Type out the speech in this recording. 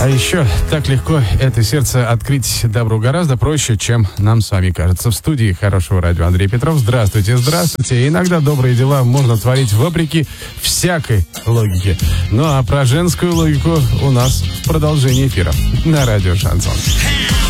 А еще так легко это сердце открыть добру гораздо проще, чем нам с вами кажется. В студии Хорошего радио Андрей Петров. Здравствуйте, здравствуйте. Иногда добрые дела можно творить вопреки всякой логике. Ну а про женскую логику у нас в продолжении эфира на радио Шансон.